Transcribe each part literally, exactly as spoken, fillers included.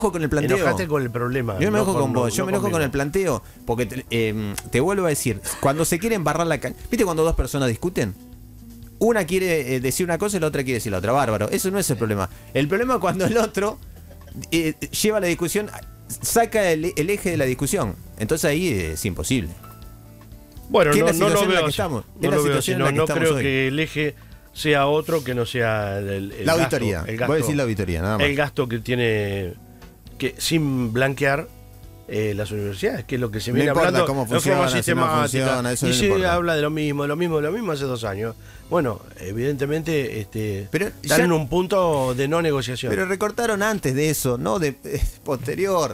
enojo con el planteo. Enojaste con el problema. Yo me enojo no con, con vos, no, yo me no enojo con el planteo, porque te, eh, te vuelvo a decir, cuando se quiere embarrar la cancha, ¿viste cuando dos personas discuten? Una quiere eh, decir una cosa y la otra quiere decir la otra, bárbaro. Eso no es el problema. El problema es cuando el otro eh, lleva la discusión, saca el, el eje de la discusión. Entonces ahí es imposible. Bueno, no, no, no lo veo. Estamos, No lo veo así, no, no creo hoy. que el eje sea otro que no sea el, el la gasto, auditoría. El gasto, Voy a decir la auditoría, nada más. El gasto que tiene, que sin blanquear eh, las universidades, que es lo que se viene no hablando cómo funciona, de forma sistemática. No funciona, eso y no se importa. habla de lo mismo, de lo mismo, de lo mismo hace dos años. Bueno, evidentemente este, pero están ya, en un punto de no negociación. Pero recortaron antes de eso, no de eh, posterior.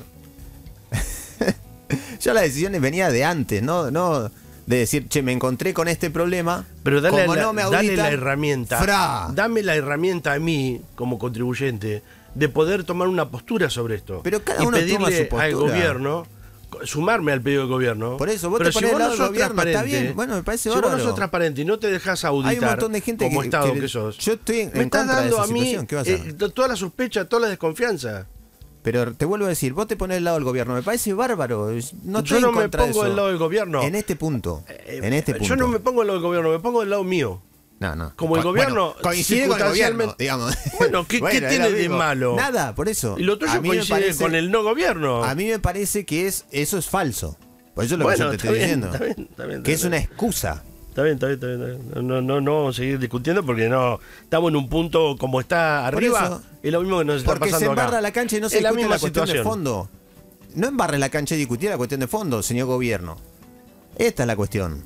Ya la decisión venía de antes, no, no de decir, che, me encontré con este problema. Pero dale, como la, no me auditan, dale la herramienta. Fra. Dame la herramienta a mí, como contribuyente, de poder tomar una postura sobre esto. Pero cada y uno pedirle toma su postura. al gobierno, sumarme al pedido del gobierno. Por eso, vos pero te pones si al lado vos del no gobierno, está bien. Bueno, me parece si bárbaro. vos no sos transparente y no te dejas auditar, hay un montón de gente como que, Estado que, que sos. Yo estoy en, me en estás contra dando de esa a mí situación. ¿Qué vas a hacer? eh, toda la sospecha, toda la desconfianza. Pero te vuelvo a decir, vos te pones al lado del gobierno, me parece bárbaro. No yo no me pongo del del lado del gobierno. En este punto. Eh, en este punto. Yo no me pongo del lado del gobierno, me pongo del lado mío. No, no. Como el Co gobierno bueno, coincide con el gobierno, digamos. Bueno, ¿qué, bueno, ¿qué tiene de malo? Nada, por eso. Y lo tuyo a mí coincide me parece, con el no gobierno. A mí me parece que es eso es falso. Por eso es lo bueno, que yo te está estoy bien, diciendo. está bien, está bien, que está es una bien. excusa. Está bien, está bien, está bien. Está bien. No, no, no vamos a seguir discutiendo porque no estamos en un punto como está arriba. Eso, es lo mismo que nos está porque pasando se embarra acá. la cancha y no se es la discute misma la cuestión situación. de fondo. No embarre la cancha y discutir la cuestión de fondo, señor gobierno. Esta es la cuestión.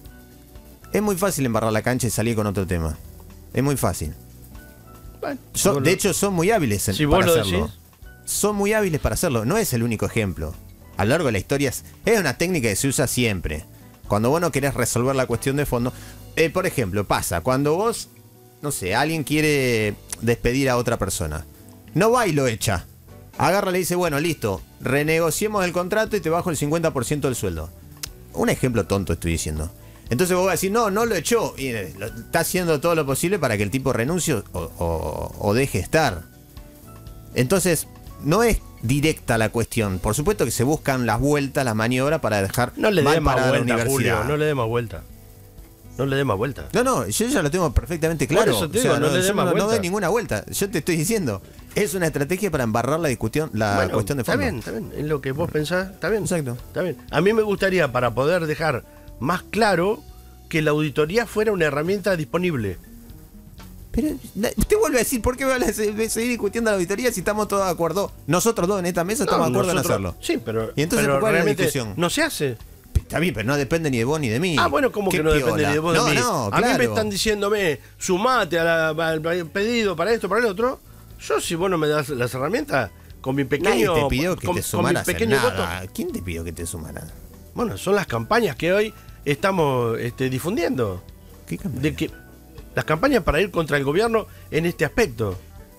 Es muy fácil embarrar la cancha y salir con otro tema. Es muy fácil. Bueno, So, bueno. de hecho, son muy hábiles en, Si para vos lo hacerlo. decís. Son muy hábiles para hacerlo. No es el único ejemplo. A lo largo de la historia es, es una técnica que se usa siempre. Cuando vos no querés resolver la cuestión de fondo. Eh, por ejemplo, pasa cuando vos, no sé, alguien quiere despedir a otra persona. No va y lo echa. Agarra y le dice, bueno, listo, renegociemos el contrato y te bajo el cincuenta por ciento del sueldo. Un ejemplo tonto estoy diciendo. Entonces vos vas a decir, no, no lo echó. Y eh, lo, está haciendo todo lo posible para que el tipo renuncie o, o, o deje estar. Entonces, no es directa la cuestión. Por supuesto que se buscan las vueltas, las maniobras para dejar No le mal dé más parada vuelta, la universidad. Julio, no le dé más vuelta. No le dé más vuelta. No, no, yo ya lo tengo perfectamente claro. Por eso te O sea, digo, no no, le dé yo más no, no vuelta. doy ninguna vuelta. Yo te estoy diciendo, es una estrategia para embarrar la discusión, la Bueno, cuestión de está fondo. bien, está bien. Es lo que vos pensás, está bien. Exacto. Está bien. A mí me gustaría, para poder dejar más claro, que la auditoría fuera una herramienta disponible. Pero usted vuelve a decir, ¿por qué va a seguir discutiendo la auditoría si estamos todos de acuerdo? Nosotros dos en esta mesa estamos No, de acuerdo nosotros- en hacerlo. Sí, pero, ¿Y entonces pero cuál es la realmente discusión? no se hace. Está bien, pero no depende ni de vos ni de mí. Ah, bueno, ¿cómo Qué que no piola. depende de vos no, de mí? No, A mí me claro. están diciéndome, sumate a la- al pedido para esto, para el otro. Yo, si vos no me das las herramientas, con mi pequeño... Nadie te pidió que con, te con sumaras mi en pequeño voto. nada. ¿Quién te pidió que te sumaras? Bueno, son las campañas que hoy estamos este, difundiendo. ¿Qué campaña? De que las campañas para ir contra el gobierno en este aspecto.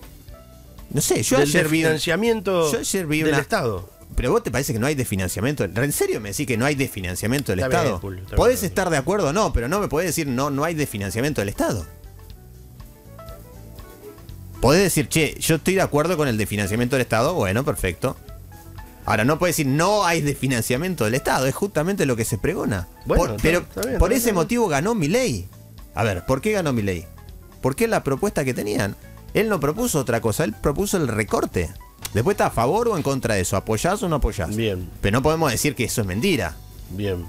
No sé, yo del ayer vi... desfinanciamiento yo ayer vi del una- Estado. Pero vos te parece que no hay desfinanciamiento. ¿En serio me decís que no hay desfinanciamiento del Está bien, Estado? Julio, está Podés bien. estar de acuerdo o no, pero no me podés decir no, no hay desfinanciamiento del Estado. Podés decir, che, yo estoy de acuerdo con el desfinanciamiento del Estado. Bueno, perfecto. Ahora, no podés decir no hay desfinanciamiento del Estado. Es justamente lo que se pregona. Bueno, Por- está- pero está bien, por está ese bien. motivo ganó Milei. A ver, ¿por qué ganó Milei? Porque es la propuesta que tenían. Él no propuso otra cosa, él propuso el recorte. Después está a favor o en contra de eso, ¿apoyás o no apoyás? Bien, Pero no podemos decir que eso es mentira. bien.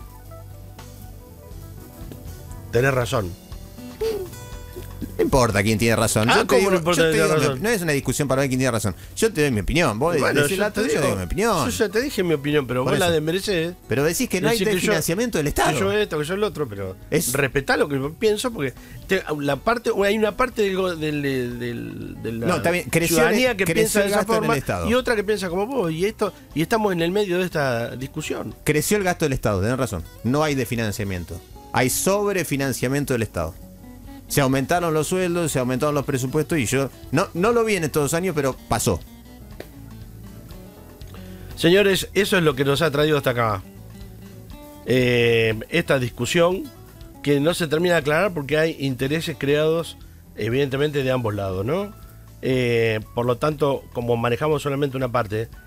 Tenés razón. No importa quién tiene razón. Ah, Yo te ¿cómo digo- no importa yo te quién tiene digo, razón? no es una discusión para ver quién tiene razón. Yo te doy mi opinión. Vos Bueno, decís yo la te tuya, yo digo, digo mi opinión. Yo ya te dije mi opinión, pero Por vos la eso. desmereces. Pero decís que no hay Decís que yo- desfinanciamiento del Estado. Que yo esto, que yo el otro, pero Es- respetá lo que yo pienso, porque te- la parte, hay una parte del, go- del- del- de la No, está bien, creció ciudadanía el- que creció piensa de el esa gasto en el forma Estado. y otra que piensa como vos, y esto y estamos en el medio de esta discusión. Creció el gasto del Estado, tenés razón. No hay desfinanciamiento. Hay sobrefinanciamiento del Estado. Se aumentaron los sueldos, se aumentaron los presupuestos y yo no, no lo vi en estos dos años, pero pasó. Señores, eso es lo que nos ha traído hasta acá. Eh, esta discusión que no se termina de aclarar porque hay intereses creados, evidentemente, de ambos lados, ¿no? Eh, por lo tanto, como manejamos solamente una parte,